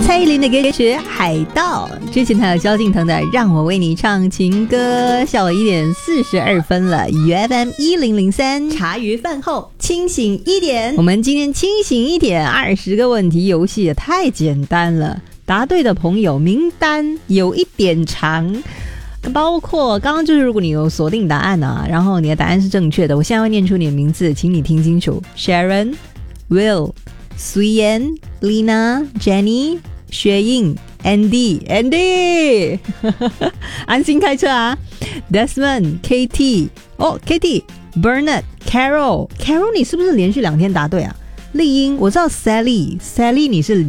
蔡依林的歌曲《海盗》，之前还有萧敬腾的《让我为你唱情歌》。下午1点42分了 ，UFM 1003，茶余饭后清醒一点。我们今天清醒一点，20个问题游戏也太简单了，答对的朋友名单有一点长。包括刚刚就是如果你有锁定答案啊，然后你的答案是正确的，我现在会念出你的名字，请你听清楚 ：Sharon、Will、苏妍、Lina、Jenny、薛颖、Andy 安心开车啊 Desmond、Katie 哦 Katie、Bernard、Carol 你是不是连续2天答对啊？丽英我知道 Sally 你是